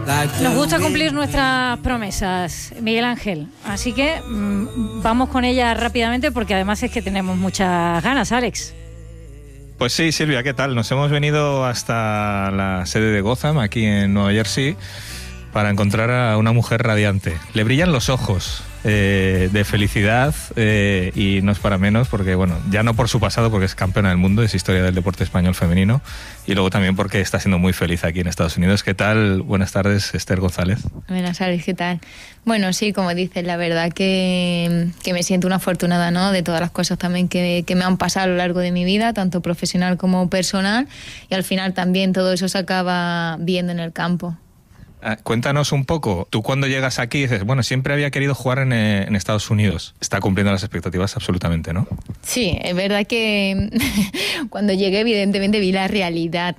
Nos gusta cumplir nuestras promesas, Miguel Ángel, así que vamos con ellas rápidamente porque además es que tenemos muchas ganas, Alex. Pues sí, Silvia, ¿qué tal? Nos hemos venido hasta la sede de Gotham, aquí en Nueva Jersey, para encontrar a una mujer radiante. Le brillan los ojos de felicidad y no es para menos porque, bueno, ya no por su pasado, porque es campeona del mundo, es historia del deporte español femenino, y luego también porque está siendo muy feliz aquí en Estados Unidos. ¿Qué tal? Buenas tardes, Esther González. Buenas tardes, ¿qué tal? Bueno, sí, como dices, la verdad que me siento una afortunada, ¿no? De todas las cosas también que me han pasado a lo largo de mi vida, tanto profesional como personal, y al final también todo eso se acaba viendo en el campo. Cuéntanos un poco, tú cuando llegas aquí dices, bueno, siempre había querido jugar en Estados Unidos. Está cumpliendo las expectativas absolutamente, ¿no? Sí, es verdad que cuando llegué evidentemente vi la realidad.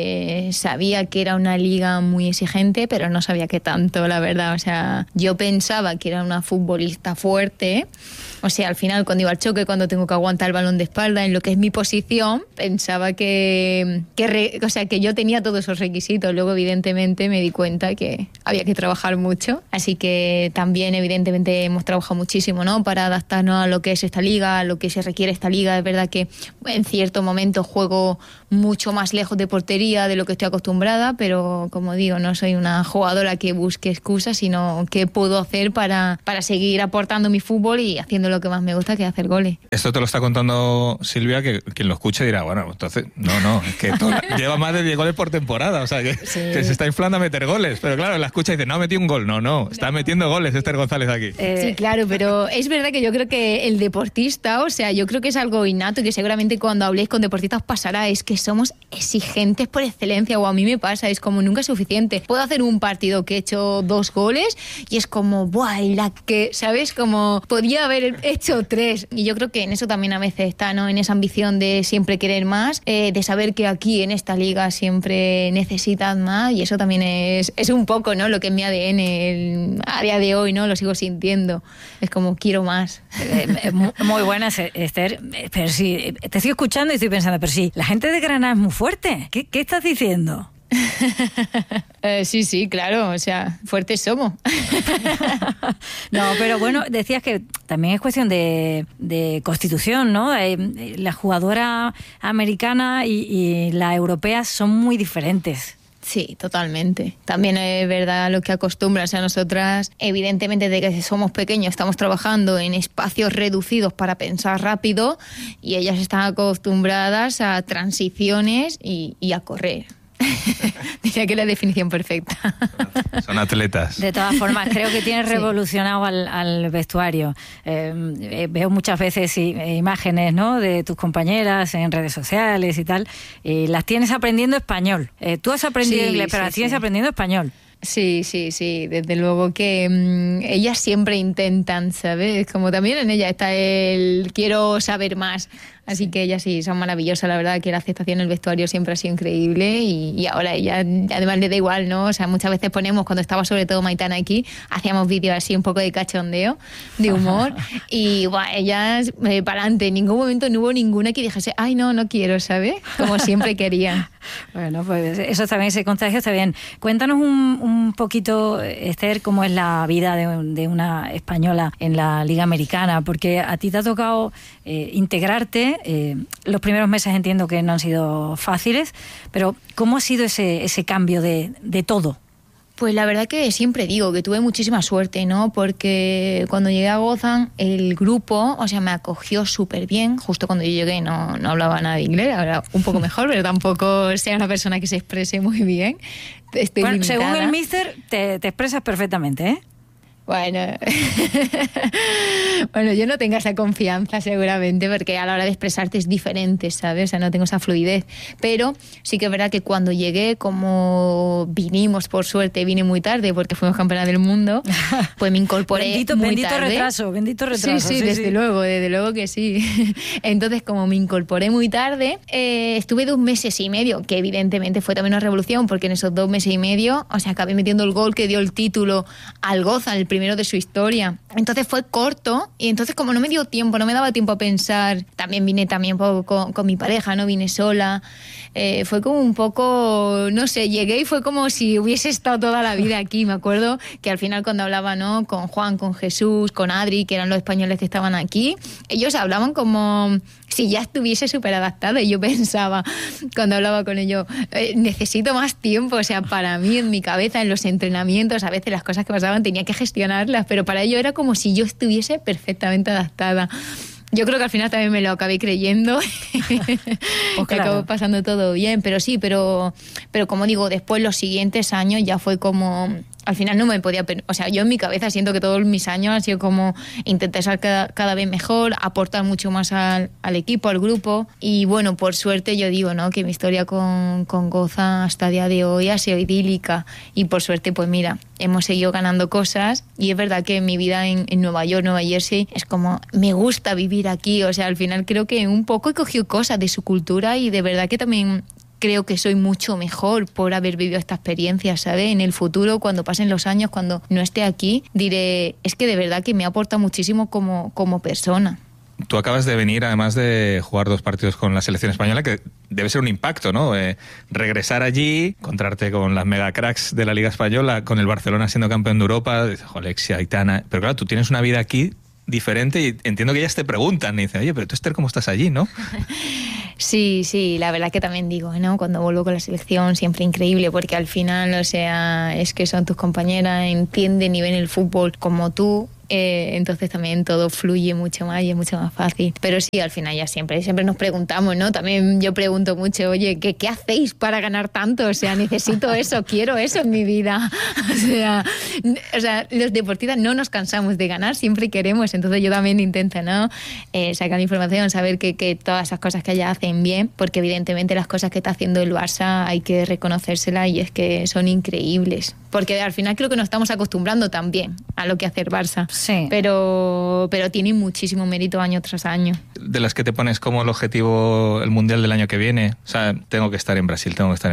Sabía que era una liga muy exigente, pero no sabía qué tanto, la verdad. O sea, yo pensaba que era una futbolista fuerte. O sea, al final cuando iba al choque, cuando tengo que aguantar el balón de espalda en lo que es mi posición, pensaba que yo tenía todos esos requisitos. Luego evidentemente me di cuenta que había que trabajar mucho. Así que también evidentemente hemos trabajado muchísimo, ¿no? Para adaptarnos a lo que es esta liga, a lo que se requiere esta liga. Es verdad que en ciertos momentos juego mucho más lejos de portería de lo que estoy acostumbrada, pero como digo, no soy una jugadora que busque excusas, sino que puedo hacer para seguir aportando mi fútbol y haciendo lo que más me gusta, que es hacer goles. Esto te lo está contando Silvia, que quien lo escuche dirá, bueno, entonces, no, es que lleva más de 10 goles por temporada, o sea, que se está inflando a meter goles, pero claro, la escucha y dice, no, metí un gol, no, está metiendo goles Esther González aquí. Sí, claro, pero es verdad que yo creo que el deportista, o sea, yo creo que es algo innato y que seguramente cuando habléis con deportistas pasará, es que somos exigentes por excelencia, o a mí me pasa, es como nunca es suficiente. Puedo hacer un partido que he hecho 2 goles y es como, ¡buah! Y la que, ¿sabes? Como podía haber hecho 3. Y yo creo que en eso también a veces está, ¿no? En esa ambición de siempre querer más, de saber que aquí en esta liga siempre necesitan más, y eso también es un poco, ¿no? Lo que es mi ADN a día de hoy, ¿no? Lo sigo sintiendo. Es como, quiero más. Muy buena, Esther. Pero sí, te estoy escuchando y estoy pensando, pero sí, la gente de Granada es muy fuerte. ¿Qué estás diciendo? Sí, claro, o sea, fuertes somos. No, pero bueno, decías que también es cuestión de constitución, ¿no? La jugadora americana y la europea son muy diferentes. Sí, totalmente. También es verdad lo que acostumbras. O sea, nosotras, evidentemente, desde que somos pequeños estamos trabajando en espacios reducidos para pensar rápido, y ellas están acostumbradas a transiciones y a correr. Diría que es la definición perfecta. Son atletas. De todas formas, creo que tienes revolucionado al vestuario. Veo muchas veces imágenes, ¿no?, de tus compañeras en redes sociales y tal. Las tienes aprendiendo español. Tú has aprendido inglés, pero las tienes aprendiendo español. Sí, desde luego que ellas siempre intentan, ¿sabes? Como también en ella está el quiero saber más. Así que ellas sí son maravillosas, la verdad que la aceptación en el vestuario siempre ha sido increíble, y ahora ella además le da igual, ¿no? O sea, muchas veces ponemos, cuando estaba sobre todo Maitana aquí, hacíamos vídeos así un poco de cachondeo, de humor, y ellas para adelante, en ningún momento no hubo ninguna que dijese, ay no quiero, ¿sabes? Como siempre querían. Bueno, pues eso también, ese contagio está bien. Cuéntanos un poquito, Esther, cómo es la vida de una española en la Liga Americana, porque a ti te ha tocado integrarte. Los primeros meses entiendo que no han sido fáciles, pero ¿cómo ha sido ese cambio de todo? Pues la verdad que siempre digo que tuve muchísima suerte, ¿no? Porque cuando llegué a Gotham, el grupo, o sea, me acogió súper bien. Justo cuando yo llegué no hablaba nada de inglés, hablaba un poco mejor, pero tampoco sea una persona que se exprese muy bien. Estoy limitada. Según el míster, te expresas perfectamente, ¿eh? Bueno, yo no tengo esa confianza seguramente, porque a la hora de expresarte es diferente, ¿sabes? O sea, no tengo esa fluidez. Pero sí que es verdad que cuando llegué, como vine muy tarde porque fuimos campeonas del mundo, pues me incorporé muy tarde. Bendito retraso. Sí, desde luego que sí. Entonces, como me incorporé muy tarde, estuve 2 meses y medio, que evidentemente fue también una revolución, porque en esos 2 meses y medio, o sea, acabé metiendo el gol que dio el título al Gotham, el primero de su historia. Entonces fue corto y entonces como no me dio tiempo, no me daba tiempo a pensar. También vine con mi pareja, no vine sola. Fue como un poco, no sé, llegué y fue como si hubiese estado toda la vida aquí. Me acuerdo que al final cuando hablaba, ¿no?, con Juan, con Jesús, con Adri, que eran los españoles que estaban aquí, ellos hablaban como si ya estuviese súper adaptada. Y yo pensaba, cuando hablaba con ellos, necesito más tiempo. O sea, para mí, en mi cabeza, en los entrenamientos, a veces las cosas que pasaban tenía que gestionarlas, pero para ellos era como si yo estuviese perfectamente adaptada. Yo creo que al final también me lo acabé creyendo. Pues claro. Acabó pasando todo bien, pero sí, pero como digo, después los siguientes años ya fue como... Al final no me podía... O sea, yo en mi cabeza siento que todos mis años han sido como intentar ser cada vez mejor, aportar mucho más al equipo, al grupo. Y bueno, por suerte yo digo, ¿no?, que mi historia con Goza hasta el día de hoy ha sido idílica. Y por suerte, pues mira, hemos seguido ganando cosas. Y es verdad que mi vida en Nueva York, Nueva Jersey, es como, me gusta vivir aquí. O sea, al final creo que un poco he cogido cosas de su cultura y de verdad que también... creo que soy mucho mejor por haber vivido esta experiencia, ¿sabes? En el futuro, cuando pasen los años, cuando no esté aquí, diré, es que de verdad que me aporta muchísimo como persona. Tú acabas de venir, además de jugar 2 partidos con la selección española, que debe ser un impacto, ¿no? Regresar allí, encontrarte con las mega cracks de la Liga Española, con el Barcelona siendo campeón de Europa, dices, Alexia, Aitana... Pero claro, tú tienes una vida aquí diferente y entiendo que ellas te preguntan y dicen, oye, pero tú, Esther, ¿cómo estás allí, no? Sí, la verdad que también digo, ¿no?, cuando vuelvo con la selección, siempre increíble, porque al final, o sea, es que son tus compañeras, entienden y ven el fútbol como tú. Entonces también todo fluye mucho más y es mucho más fácil. Pero sí, al final ya siempre nos preguntamos, ¿no? También yo pregunto mucho, oye, ¿qué hacéis para ganar tanto? O sea, necesito eso, quiero eso en mi vida. O sea, los deportistas no nos cansamos de ganar, siempre queremos. Entonces yo también intento, ¿no?, sacar información, saber que todas esas cosas que ella hacen bien, porque evidentemente las cosas que está haciendo el Barça hay que reconocérselas y es que son increíbles. Porque al final creo que nos estamos acostumbrando también a lo que hace el Barça. Sí. Pero tiene muchísimo mérito año tras año. De las que te pones como el objetivo el Mundial del año que viene, o sea, tengo que estar en Brasil.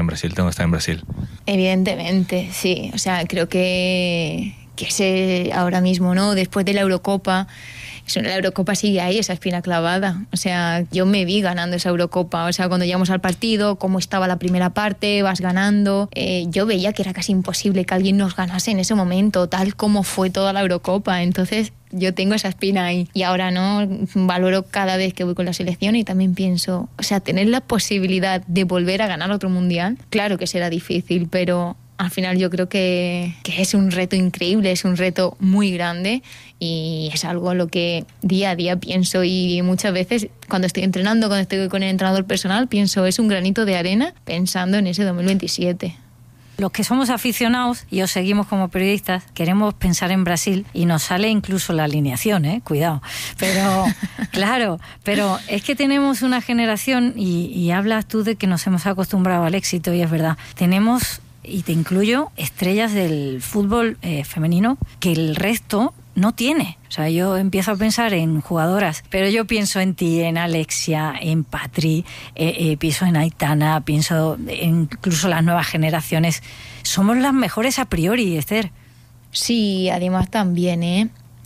Evidentemente, sí. O sea, creo que ese ahora mismo, ¿no?, después de la Eurocopa, la Eurocopa sigue ahí, esa espina clavada. O sea, yo me vi ganando esa Eurocopa. O sea, cuando llegamos al partido, cómo estaba la primera parte, vas ganando. Yo veía que era casi imposible que alguien nos ganase en ese momento, tal como fue toda la Eurocopa. Entonces, yo tengo esa espina ahí. Y ahora, ¿no?, valoro cada vez que voy con la selección y también pienso, o sea, tener la posibilidad de volver a ganar otro mundial, claro que será difícil, pero... al final yo creo que es un reto increíble, es un reto muy grande y es algo a lo que día a día pienso y muchas veces cuando estoy entrenando, cuando estoy con el entrenador personal, pienso es un granito de arena pensando en ese 2027. Los que somos aficionados y os seguimos como periodistas, queremos pensar en Brasil y nos sale incluso la alineación, cuidado. Pero, claro, pero es que tenemos una generación y hablas tú de que nos hemos acostumbrado al éxito y es verdad. Tenemos... y te incluyo estrellas del fútbol femenino que el resto no tiene. O sea, yo empiezo a pensar en jugadoras, pero yo pienso en ti, en Alexia, en Patri, pienso en Aitana, pienso en incluso las nuevas generaciones. Somos las mejores a priori, Esther. Sí, además también,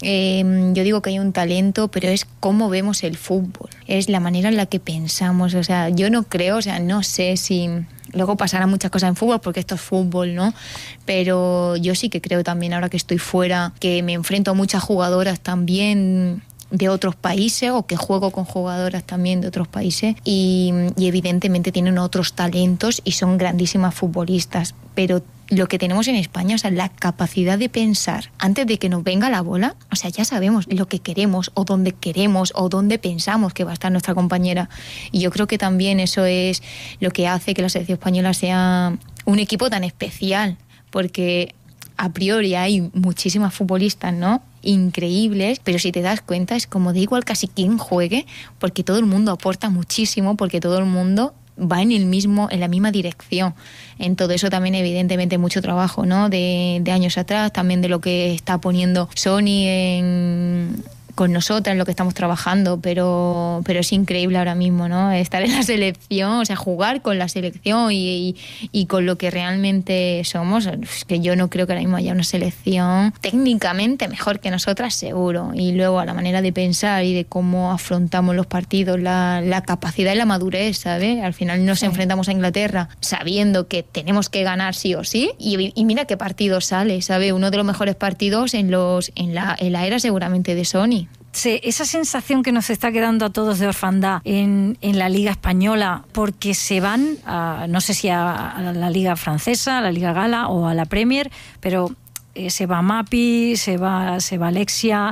yo digo que hay un talento, pero es cómo vemos el fútbol, es la manera en la que pensamos. O sea, yo no creo, o sea, no sé si... luego pasarán muchas cosas en fútbol porque esto es fútbol, ¿no? Pero yo sí que creo también, ahora que estoy fuera, que me enfrento a muchas jugadoras también de otros países o que juego con jugadoras también de otros países y evidentemente tienen otros talentos y son grandísimas futbolistas, pero lo que tenemos en España, o sea, la capacidad de pensar antes de que nos venga la bola, o sea, ya sabemos lo que queremos o dónde pensamos que va a estar nuestra compañera. Y yo creo que también eso es lo que hace que la selección española sea un equipo tan especial, porque a priori hay muchísimas futbolistas, ¿no?, increíbles, pero si te das cuenta es como da igual casi quién juegue, porque todo el mundo aporta muchísimo, porque todo el mundo va en la misma dirección. En todo eso también evidentemente mucho trabajo, ¿no?, de años atrás, también de lo que está poniendo Sony con nosotras, en lo que estamos trabajando, pero es increíble ahora mismo, ¿no? Estar en la selección, o sea, jugar con la selección y con lo que realmente somos. Es que yo no creo que ahora mismo haya una selección técnicamente mejor que nosotras, seguro. Y luego a la manera de pensar y de cómo afrontamos los partidos, la capacidad y la madurez, ¿sabes? Al final nos enfrentamos a Inglaterra sabiendo que tenemos que ganar sí o sí, y mira qué partido sale, ¿sabes? Uno de los mejores partidos en la era seguramente de Sony. Sí, esa sensación que nos está quedando a todos de orfandad en la Liga Española, porque se van, no sé si a la Liga Francesa, a la Liga Gala o a la Premier, pero se va Mapi, se va Alexia,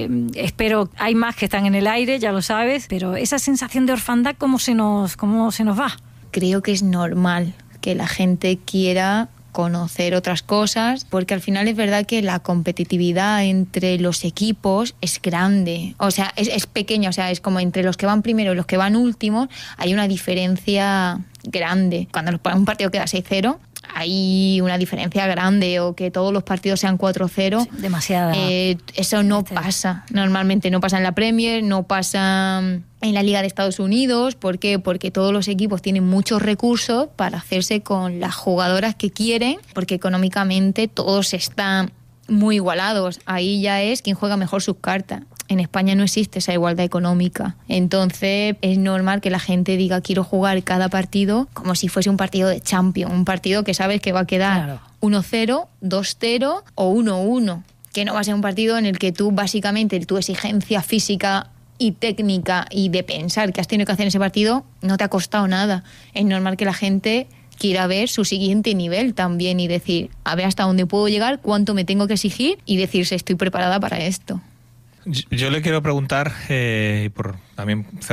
espero, hay más que están en el aire, ya lo sabes, pero esa sensación de orfandad, ¿cómo se nos va? Creo que es normal que la gente quiera conocer otras cosas, porque al final es verdad que la competitividad entre los equipos es grande, o sea, es pequeña, o sea, es como entre los que van primero y los que van últimos hay una diferencia grande. Cuando un partido queda 6-0, hay una diferencia grande, o que todos los partidos sean 4-0. Sí, demasiada. Eso no pasa. Normalmente no pasa en la Premier, no pasa en la Liga de Estados Unidos. ¿Por qué? Porque todos los equipos tienen muchos recursos para hacerse con las jugadoras que quieren, porque económicamente todos están muy igualados. Ahí ya es quien juega mejor sus cartas. En España no existe esa igualdad económica. Entonces es normal que la gente diga quiero jugar cada partido como si fuese un partido de Champions, un partido que sabes que va a quedar 1-0, 2-0 o 1-1, que no va a ser un partido en el que tú básicamente tu exigencia física y técnica y de pensar que has tenido que hacer en ese partido no te ha costado nada. Es normal que la gente quiera ver su siguiente nivel también y decir, a ver hasta dónde puedo llegar, cuánto me tengo que exigir y decirse estoy preparada para esto. Yo le quiero preguntar, por también